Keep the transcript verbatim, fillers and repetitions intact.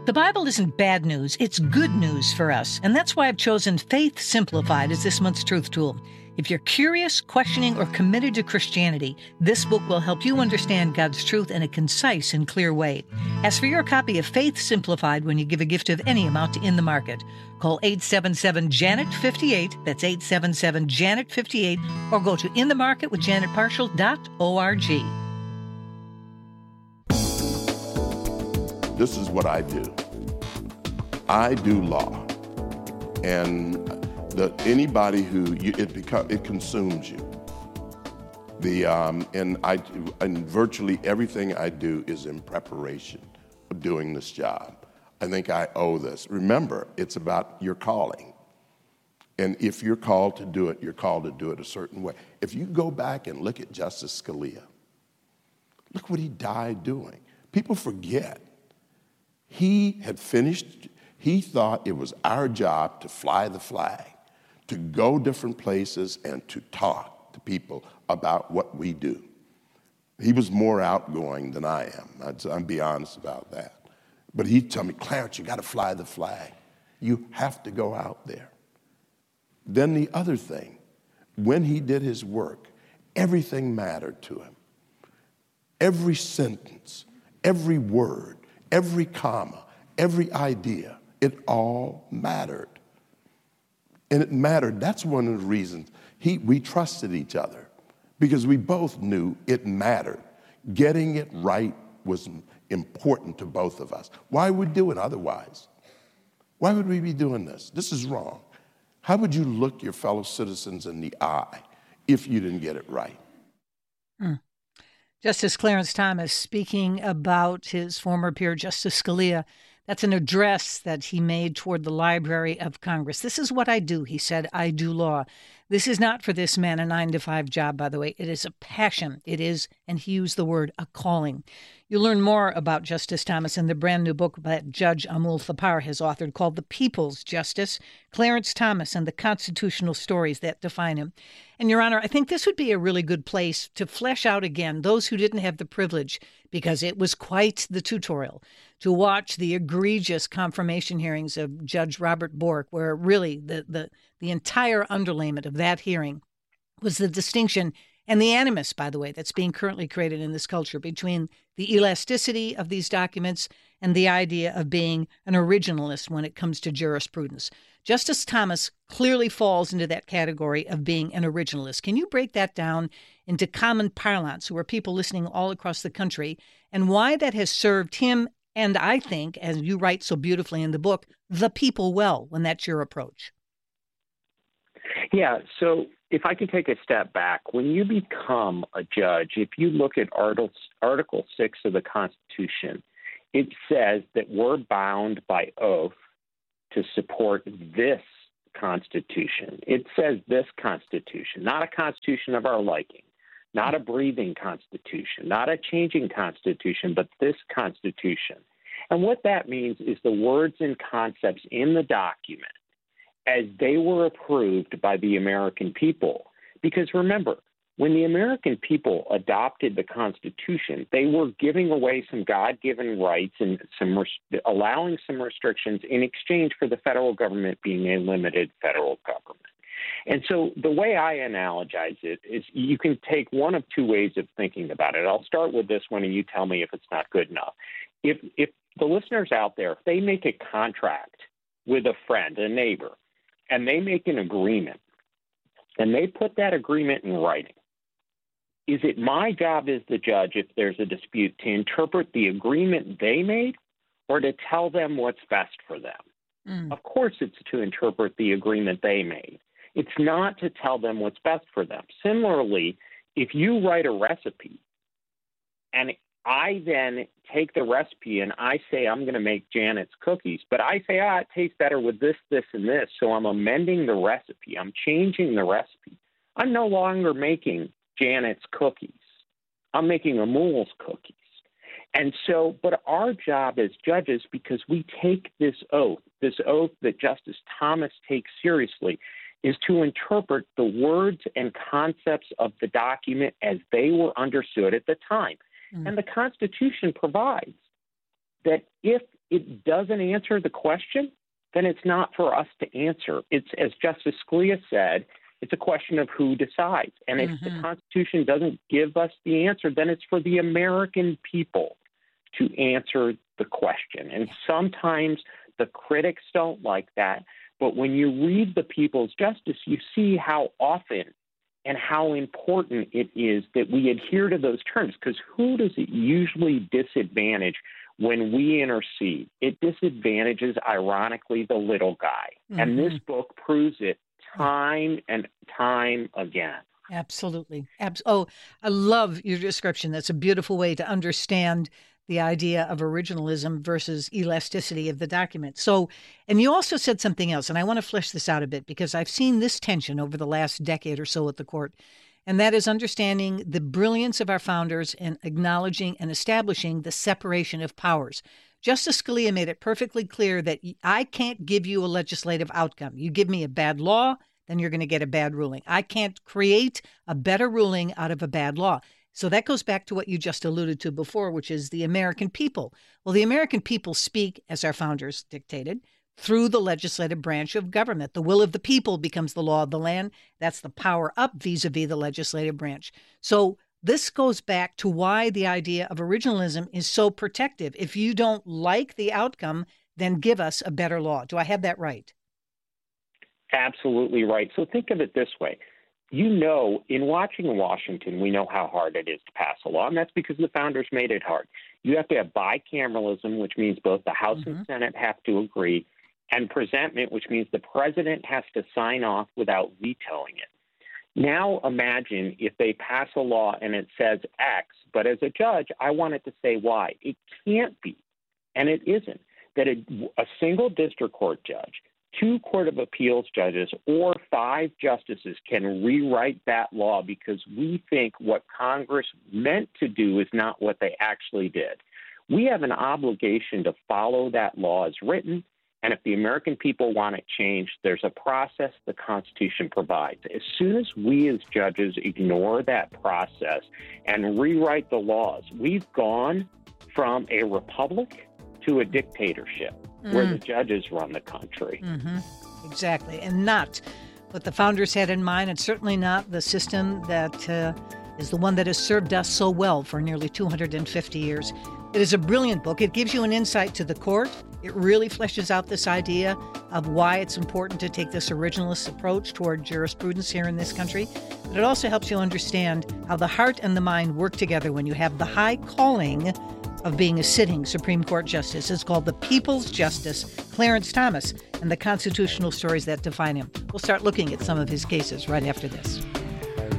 The Bible isn't bad news, it's good news for us. And that's why I've chosen Faith Simplified as this month's truth tool. If you're curious, questioning, or committed to Christianity, this book will help you understand God's truth in a concise and clear way. Ask for your copy of Faith Simplified when you give a gift of any amount to In the Market. Call eight seven seven, Janet fifty-eight, that's eight seven seven, Janet fifty-eight, or go to in the market with janet partial dot org. This is what I do. I do law, and the, anybody who you, it become it consumes you. The um, and I and virtually everything I do is in preparation of doing this job. I think I owe this. Remember, it's about your calling, and if you're called to do it, you're called to do it a certain way. If you go back and look at Justice Scalia, look what he died doing. People forget. He had finished, he thought it was our job to fly the flag, to go different places and to talk to people about what we do. He was more outgoing than I am. I'd, I'll be honest about that. But he'd tell me, Clarence, you got to fly the flag. You have to go out there. Then the other thing, when he did his work, everything mattered to him. Every sentence, every word, every comma, every idea, it all mattered. And it mattered. That's one of the reasons he, we trusted each other, because we both knew it mattered. Getting it right was important to both of us. Why would we do it otherwise? Why would we be doing this? This is wrong. How would you look your fellow citizens in the eye if you didn't get it right? Hmm. Justice Clarence Thomas speaking about his former peer, Justice Scalia. That's an address that he made toward the Library of Congress. This is what I do, he said. I do law. This is not for this man a nine to five job, by the way. It is a passion. It is, and he used the word, a calling. You'll learn more about Justice Thomas in the brand new book that Judge Amul Thapar has authored called The People's Justice, Clarence Thomas and the Constitutional Stories That Define Him. And, Your Honor, I think this would be a really good place to flesh out again those who didn't have the privilege, because it was quite the tutorial, to watch the egregious confirmation hearings of Judge Robert Bork, where really the, the, the entire underlayment of that hearing was the distinction and the animus, by the way, that's being currently created in this culture between the elasticity of these documents and the idea of being an originalist when it comes to jurisprudence. Justice Thomas clearly falls into that category of being an originalist. Can you break that down into common parlance, who are people listening all across the country, and why that has served him and, I think, as you write so beautifully in the book, the people well, when that's your approach? Yeah, so if I can take a step back, when you become a judge, if you look at Article, Article six of the Constitution, it says that we're bound by oath to support this Constitution. It says this Constitution, not a Constitution of our liking, not a breathing Constitution, not a changing Constitution, but this Constitution. And what that means is the words and concepts in the document as they were approved by the American people. Because remember, when the American people adopted the Constitution, they were giving away some God-given rights and some res- allowing some restrictions in exchange for the federal government being a limited federal government. And so the way I analogize it is you can take one of two ways of thinking about it. I'll start with this one, and you tell me if it's not good enough. If, if the listeners out there, if they make a contract with a friend, a neighbor, and they make an agreement, and they put that agreement in writing, is it my job as the judge, if there's a dispute, to interpret the agreement they made or to tell them what's best for them? Mm. Of course, it's to interpret the agreement they made. It's not to tell them what's best for them. Similarly, if you write a recipe and I then take the recipe and I say I'm going to make Janet's cookies, but I say, ah, it tastes better with this, this, and this, so I'm amending the recipe. I'm changing the recipe. I'm no longer making Janet's cookies. I'm making Amul's cookies. And so, but our job as judges, because we take this oath, this oath that Justice Thomas takes seriously, is to interpret the words and concepts of the document as they were understood at the time. Mm. And the Constitution provides that if it doesn't answer the question, then it's not for us to answer. It's, as Justice Scalia said, it's a question of who decides. And if mm-hmm. the Constitution doesn't give us the answer, then it's for the American people to answer the question. And sometimes the critics don't like that. But when you read the People's Justice, you see how often and how important it is that we adhere to those terms. Because who does it usually disadvantage when we intercede? It disadvantages, ironically, the little guy. Mm-hmm. And this book proves it time and time again. Absolutely. Abs- oh, I love your description. That's a beautiful way to understand the idea of originalism versus elasticity of the document. So, and you also said something else, and I want to flesh this out a bit because I've seen this tension over the last decade or so at the court, and that is understanding the brilliance of our founders and acknowledging and establishing the separation of powers. Justice Scalia made it perfectly clear that I can't give you a legislative outcome. You give me a bad law, then you're going to get a bad ruling. I can't create a better ruling out of a bad law. So that goes back to what you just alluded to before, which is the American people. Well, the American people speak, as our founders dictated, through the legislative branch of government. The will of the people becomes the law of the land. That's the power up vis-a-vis the legislative branch. So this goes back to why the idea of originalism is so protective. If you don't like the outcome, then give us a better law. Do I have that right? Absolutely right. So think of it this way. You know, in watching Washington, we know how hard it is to pass a law, and that's because the founders made it hard. You have to have bicameralism, which means both the House mm-hmm. and Senate have to agree, and presentment, which means the president has to sign off without vetoing it. Now imagine if they pass a law and it says X, but as a judge, I want it to say Y. It can't be, and it isn't, that a, a single district court judge, two Court of Appeals judges, or five justices can rewrite that law because we think what Congress meant to do is not what they actually did. We have an obligation to follow that law as written. And if the American people want it changed, there's a process the Constitution provides. As soon as we as judges ignore that process and rewrite the laws, we've gone from a republic to a dictatorship mm. where the judges run the country. Mm-hmm. Exactly. And not what the founders had in mind, and certainly not the system that uh, is the one that has served us so well for nearly two hundred fifty years. It is a brilliant book. It gives you an insight to the court. It really fleshes out this idea of why it's important to take this originalist approach toward jurisprudence here in this country. But it also helps you understand how the heart and the mind work together when you have the high calling of being a sitting Supreme Court justice. It's called The People's Justice, Clarence Thomas, and the constitutional stories that define him. We'll start looking at some of his cases right after this.